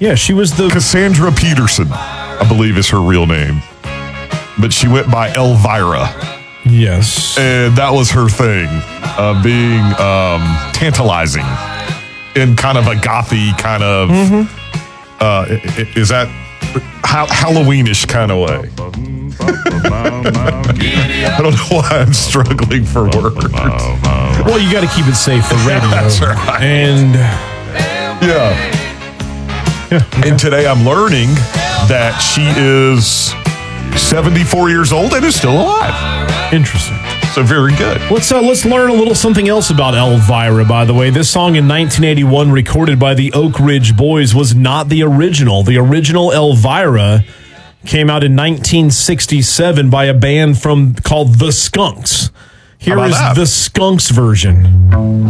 Yeah, she was the... Cassandra Peterson, I believe is her real name. But she went by Elvira. Yes. And that was her thing, being tantalizing in kind of a gothy kind of, is that Halloweenish kind of way? I don't know why I'm struggling for words. Well, you got to keep it safe for radio. That's right. And... Yeah. And today I'm learning that she is 74 years old and is still alive. Interesting. So very good. Let's learn a little something else about Elvira, by the way. This song in 1981, recorded by the Oak Ridge Boys, was not the original. The original Elvira came out in 1967 by a band called The Skunks. Here is the Skunks version.